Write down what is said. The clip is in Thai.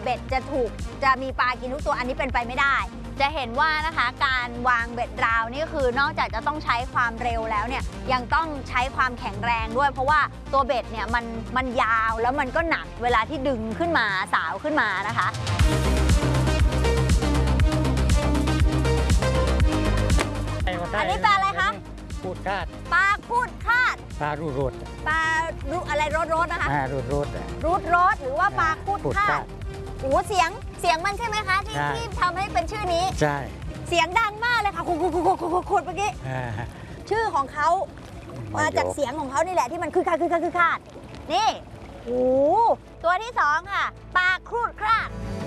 เบ็ดจะมีปลากินทุกตัวอันนี้เป็นไปไม่ได้จะเห็นว่านะคะการวางเบ็ดราวนี่คือนอกจากจะต้องใช้ความเร็วแล้วเนี่ยยังต้องใช้ความแข็งแรงด้วยเพราะว่าตัวเบ็ดเนี่ยมันยาวแล้วมันก็หนักเวลาที่ดึงขึ้นมาสาวขึ้นมานะคะอันนี้ปลาอะไรคะคูดคาดปลาคูดคาดปลารูดปลาอะไรรถนะคะรูดหรือว่าปลาคูดคาดโอ้เสียงมันใช่ไหมคะที่ทำให้เป็นชื่อนี้ใช่เสียงดังมากเลยค่ะขุดเมื่อกี้ชื่อของเขามาจากเสียงของเขานี่แหละที่มันคือคาดนี่โอ้ตัวที่2ค่ะปลาครูดคราด